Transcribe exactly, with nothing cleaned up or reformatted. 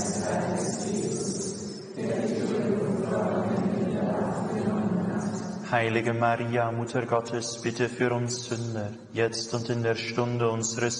Heilige Maria, Mutter Gottes, bitte für uns Sünder, jetzt und in der Stunde unseres